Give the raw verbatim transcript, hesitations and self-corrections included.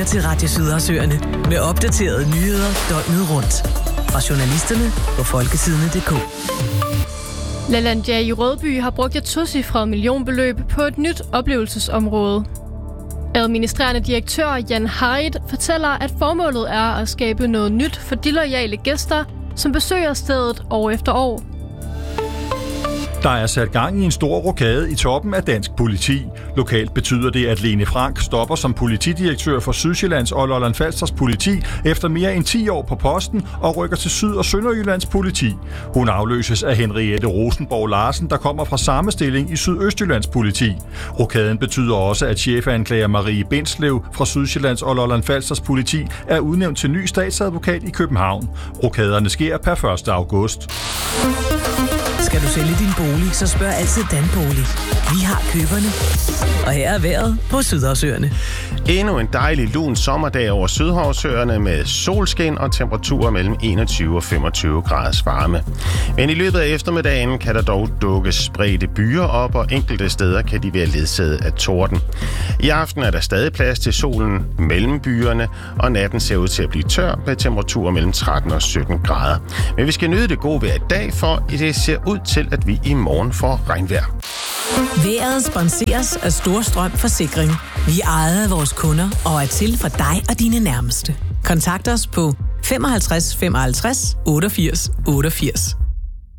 til Radio Sydersøerne med opdaterede nyheder døgnet rundt. Fra journalisterne på folketidene punktum d k. LaLandia i Rødby har brugt et tocifret millionbeløb på et nyt oplevelsesområde. Administrerende direktør Jan Haid fortæller, at formålet er at skabe noget nyt for de loyale gæster, som besøger stedet år efter år. Der er sat gang i en stor rokade i toppen af dansk politi. Lokalt betyder det, at Lene Frank stopper som politidirektør for Sydsjællands og Lolland-Falsters politi efter mere end ti år på posten og rykker til Syd- og Sønderjyllands politi. Hun afløses af Henriette Rosenborg Larsen, der kommer fra samme stilling i Sydøstjyllands politi. Rokaden betyder også, at chefanklager Marie Bindslev fra Sydsjællands og Lolland-Falsters politi er udnævnt til ny statsadvokat i København. Rokaderne sker per første august. Skal du sælge din bolig, så spørg altid Danbolig. Vi har køberne. Og her er vejret på Sydersøerne. Endnu en dejlig lun sommerdag over Sydhavsøerne med solskin og temperaturer mellem enogtyve og femogtyve graders varme. Men i løbet af eftermiddagen kan der dog dukke spredte byer op, og enkelte steder kan de være ledsaget af torden. I aften er der stadig plads til solen mellem byerne, og natten ser ud til at blive tør med temperaturer mellem tretten og sytten grader. Men vi skal nyde det gode vejr i dag, for det ser ud til, at vi i morgen får regnvejr. Vejret sponseres af Storstrøm Forsikring. Vi ejer af vores kunder og er til for dig og dine nærmeste. Kontakt os på femoghalvtreds femoghalvtreds otteogfirs otteogfirs.